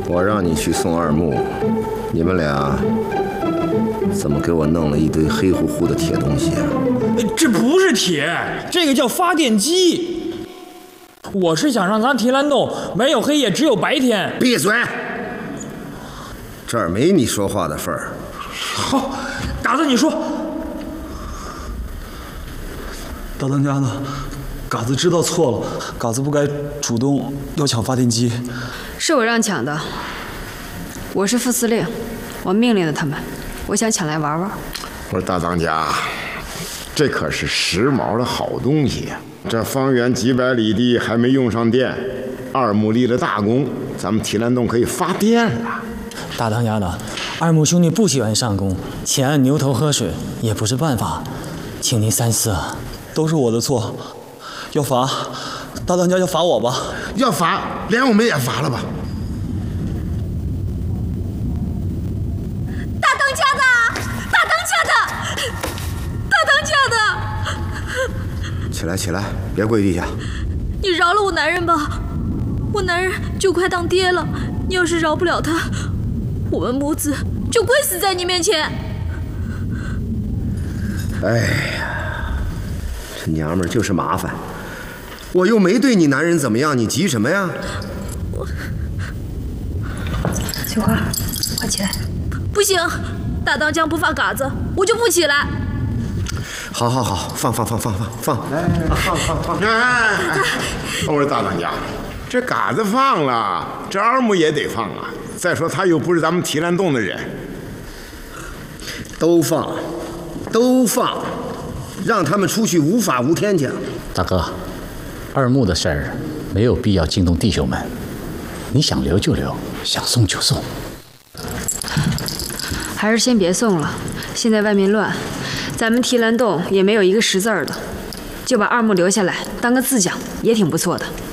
我让你去送二木，你们俩怎么给我弄了一堆黑乎乎的铁东西啊？ 这不是铁，这个叫发电机。我是想让咱提篮洞没有黑夜，只有白天。 闭嘴！这儿没你说话的份儿。 好，嘎子你说。 大当家呢？嘎子知道错了，嘎子不该主动要抢发电机。 是我让抢的，我是副司令，我命令了他们，我想抢来玩玩。 我说大当家，这可是时髦的好东西呀！这方圆几百里地还没用上电，二木立了大功，咱们提篮洞可以发电了。 大当家的，二木兄弟不喜欢上工，且按牛头喝水也不是办法，请您三思啊！ 都是我的错，要罚，大当家就罚我吧。 要罚，连我们也罚了吧。 大当家的，大当家的，大当家的！ 起来，起来，别跪地下。 你饶了我男人吧，我男人就快当爹了，你要是饶不了他，我们母子就跪死在你面前。 哎呀，这娘们儿就是麻烦，我又没对你男人怎么样，你急什么呀？ 翠花，快起来！不行，大当家不发嘎子，我就不起来。 好好好，放， 来，放！哎，我说大当家，这嘎子放了，这二木也得放啊。再说他又不是咱们提篮洞的人。 都放，让他们出去无法无天去。 大哥，二木的事儿没有必要惊动弟兄们，你想留就留，想送就送。 还是先别送了，现在外面乱，咱们提篮洞也没有一个识字的，就把二木留下来当个字讲，也挺不错的。